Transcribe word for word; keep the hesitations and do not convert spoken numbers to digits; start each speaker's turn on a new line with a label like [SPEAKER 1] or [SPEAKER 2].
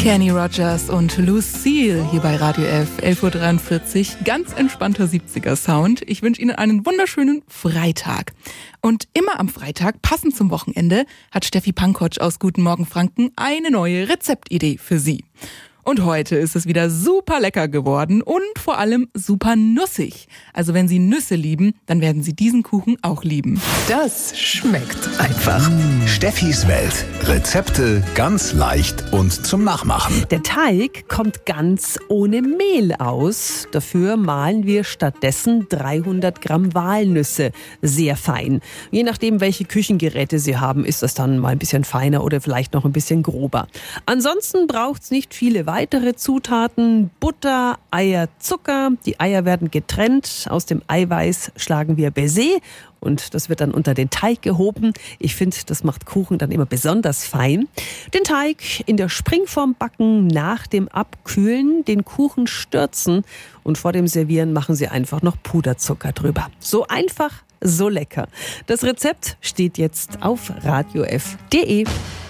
[SPEAKER 1] Kenny Rogers und Lucille hier bei Radio F, elf Uhr dreiundvierzig, ganz entspannter siebziger-Sound. Ich wünsche Ihnen einen wunderschönen Freitag. Und immer am Freitag, passend zum Wochenende, hat Steffi Pankotsch aus Guten Morgen Franken eine neue Rezeptidee für Sie. Und heute ist es wieder super lecker geworden und vor allem super nussig. Also wenn Sie Nüsse lieben, dann werden Sie diesen Kuchen auch lieben.
[SPEAKER 2] Das schmeckt einfach.
[SPEAKER 3] Steffis Welt. Rezepte ganz leicht und zum Nachmachen.
[SPEAKER 2] Der Teig kommt ganz ohne Mehl aus. Dafür mahlen wir stattdessen dreihundert Gramm Walnüsse sehr fein. Je nachdem, welche Küchengeräte Sie haben, ist das dann mal ein bisschen feiner oder vielleicht noch ein bisschen grober. Ansonsten braucht es nicht viele weitere Zutaten: Butter, Eier, Zucker. Die Eier werden getrennt. Aus dem Eiweiß schlagen wir Baiser und das wird dann unter den Teig gehoben. Ich finde, das macht Kuchen dann immer besonders fein. Den Teig in der Springform backen, nach dem Abkühlen den Kuchen stürzen und vor dem Servieren machen Sie einfach noch Puderzucker drüber. So einfach, so lecker. Das Rezept steht jetzt auf radio f punkt de.